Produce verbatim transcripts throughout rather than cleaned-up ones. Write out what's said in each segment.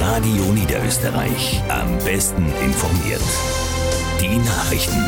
Radio Niederösterreich. Am besten informiert. Die Nachrichten.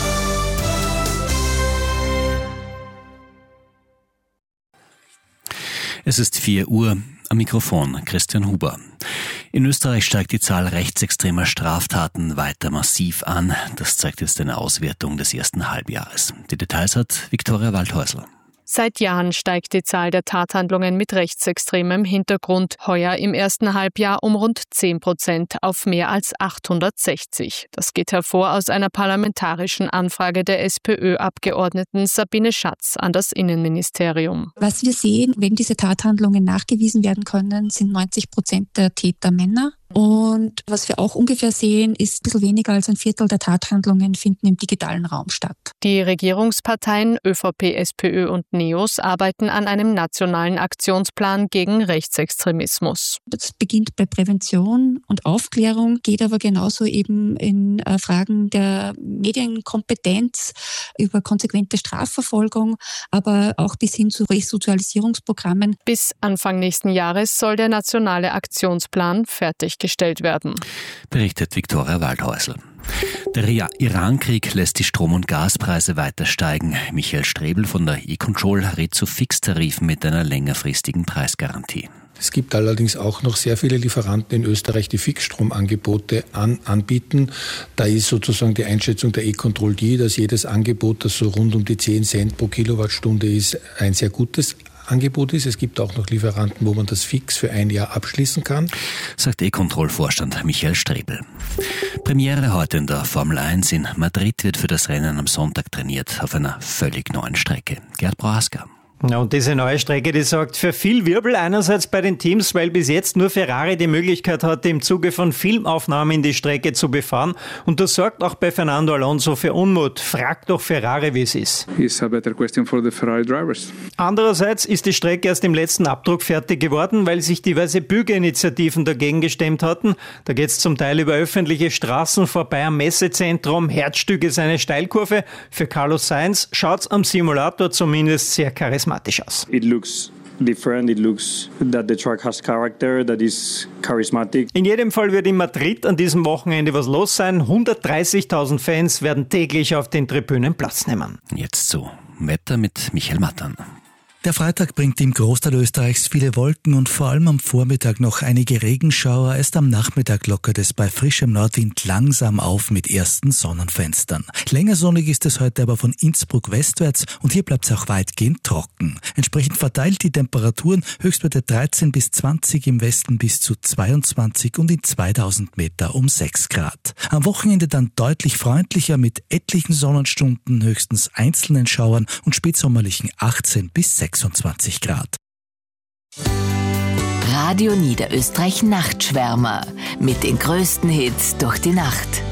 Es ist vier Uhr. Am Mikrofon Christian Huber. In Österreich steigt die Zahl rechtsextremer Straftaten weiter massiv an. Das zeigt jetzt eine Auswertung des ersten Halbjahres. Die Details hat Viktoria Waldhäusl. Seit Jahren steigt die Zahl der Tathandlungen mit rechtsextremem Hintergrund. Heuer im ersten Halbjahr um rund zehn Prozent auf mehr als achthundertsechzig. Das geht hervor aus einer parlamentarischen Anfrage der SPÖ-Abgeordneten Sabine Schatz an das Innenministerium. Was wir sehen, wenn diese Tathandlungen nachgewiesen werden können, sind neunzig Prozent der Täter Männer. Und was wir auch ungefähr sehen, ist ein bisschen weniger als ein Viertel der Tathandlungen finden im digitalen Raum statt. Die Regierungsparteien ÖVP, SPÖ und NEOS arbeiten an einem nationalen Aktionsplan gegen Rechtsextremismus. Das beginnt bei Prävention und Aufklärung, geht aber genauso eben in Fragen der Medienkompetenz über konsequente Strafverfolgung, aber auch bis hin zu Resozialisierungsprogrammen. Bis Anfang nächsten Jahres soll der nationale Aktionsplan fertiggestellt werden. Berichtet Viktoria Waldhäusl. Der Iran-Krieg lässt die Strom- und Gaspreise weiter steigen. Michael Strebel von der E-Control rät zu Fixtarifen mit einer längerfristigen Preisgarantie. Es gibt allerdings auch noch sehr viele Lieferanten in Österreich, die Fixstromangebote an, anbieten. Da ist sozusagen die Einschätzung der E-Control die, dass jedes Angebot, das so rund um die zehn Cent pro Kilowattstunde ist, ein sehr gutes Angebot ist. Es gibt auch noch Lieferanten, wo man das fix für ein Jahr abschließen kann. Sagt E-Control-Vorstand Michael Strebel. Premiere heute in der Formel eins in Madrid wird für das Rennen am Sonntag trainiert, auf einer völlig neuen Strecke. Gerd Prohaska. Ja, und diese neue Strecke, die sorgt für viel Wirbel einerseits bei den Teams, weil bis jetzt nur Ferrari die Möglichkeit hatte, im Zuge von Filmaufnahmen die Strecke zu befahren. Und das sorgt auch bei Fernando Alonso für Unmut. Fragt doch Ferrari, wie es ist. It's a better question for the Ferrari drivers. Andererseits ist die Strecke erst im letzten Abdruck fertig geworden, weil sich diverse Bürgerinitiativen dagegen gestemmt hatten. Da geht es zum Teil über öffentliche Straßen vorbei am Messezentrum. Herzstück ist eine Steilkurve. Für Carlos Sainz schaut es am Simulator zumindest sehr charismatisch aus. It looks different. It looks that the track has character, that is charismatic. In jedem Fall wird in Madrid an diesem Wochenende was los sein. hundertdreißigtausend Fans werden täglich auf den Tribünen Platz nehmen. Jetzt so Wetter mit Michael Mattern. Der Freitag bringt im Großteil Österreichs viele Wolken und vor allem am Vormittag noch einige Regenschauer. Erst am Nachmittag lockert es bei frischem Nordwind langsam auf mit ersten Sonnenfenstern. Länger sonnig ist es heute aber von Innsbruck westwärts und hier bleibt es auch weitgehend trocken. Entsprechend verteilt die Temperaturen Höchstwerte dreizehn bis zwanzig, im Westen bis zu zweiundzwanzig und in zweitausend Meter um sechs Grad. Am Wochenende dann deutlich freundlicher mit etlichen Sonnenstunden, höchstens einzelnen Schauern und spätsommerlichen achtzehn bis sechsundzwanzig Grad. Radio Niederösterreich Nachtschwärmer mit den größten Hits durch die Nacht.